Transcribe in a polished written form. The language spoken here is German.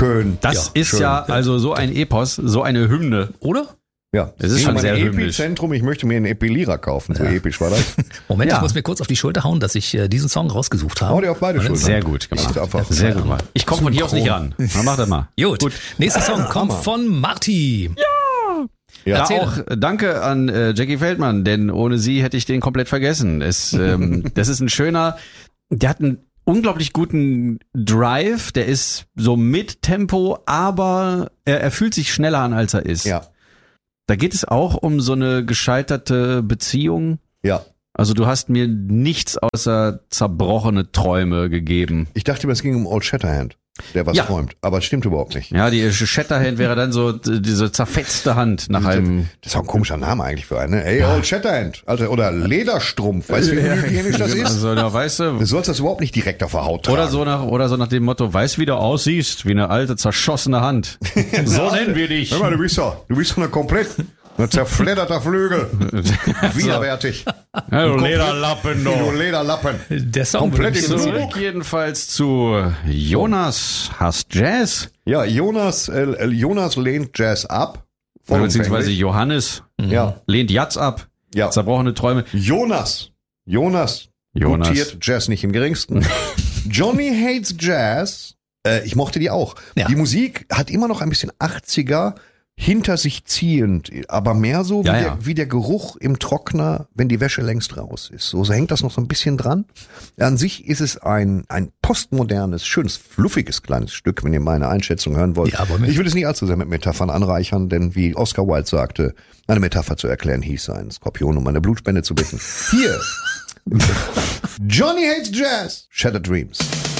schön. Das ist schön. ja also so ein Epos, so eine Hymne. Oder? Ja, Es ist schon sehr hymnisch. Epizentrum, ich möchte mir einen Epilierer kaufen. So episch war das. Moment, Ja. ich muss mir kurz auf die Schulter hauen, dass ich diesen Song rausgesucht habe. Hau dir auf beide Schultern. Sehr gut gemacht. Ist einfach Sehr gut gemacht. Ich komme von hier aus nicht ran. Na, mach das mal. Gut. Nächster Song kommt von Marty. Ja. Da Erzähl. auch danke an Jackie Feldmann, denn ohne sie hätte ich den komplett vergessen. Das ist ein schöner, der hat einen unglaublich guten Drive, der ist so mit Tempo, aber er fühlt sich schneller an, als er ist. Ja, Da geht es auch um so eine gescheiterte Beziehung. ja. Also du hast mir nichts außer zerbrochene Träume gegeben. Ich dachte immer, es ging um Old Shatterhand, der was Ja. träumt. Aber es stimmt überhaupt nicht. Ja, die Shatterhand wäre dann so diese zerfetzte Hand nach einem... Das ist auch ein komischer Name eigentlich für einen. Ne? Ey, Old Shatterhand. Alter, oder Lederstrumpf. Weißt du, wie unhygienisch das ist? Also, da weißt du... Du sollst das überhaupt nicht direkt auf der Haut tragen. Oder so nach dem Motto, weißt wie du aussiehst, wie eine alte, zerschossene Hand. So nennen wir dich. Hör mal, du bist doch eine komplett ein zerfledderter Flügel. Widerwärtig. Ja, du Lederlappen, Du du. Lederlappen. Der Song Komplett würde mich in interessieren. Zurück jedenfalls zu Jonas hasst Jazz. Ja, Jonas lehnt Jazz ab. Beziehungsweise Johannes Ja, lehnt Jazz ab. ja. Zerbrochene Träume. Jonas gutiert Jazz nicht im geringsten. Johnny hates Jazz. Ich mochte die auch. Ja. Die Musik hat immer noch ein bisschen 80er hinter sich ziehend, aber mehr so Ja, wie der Geruch im Trockner, wenn die Wäsche längst raus ist. So hängt das noch so ein bisschen dran. An sich ist es ein postmodernes, schönes, fluffiges kleines Stück, wenn ihr meine Einschätzung hören wollt. Ja, wollen wir. Ich will es nicht allzu sehr mit Metaphern anreichern, denn wie Oscar Wilde sagte, eine Metapher zu erklären hieß, einen Skorpion um eine Blutspende zu bitten. Hier. Johnny hates Jazz. Shattered Dreams.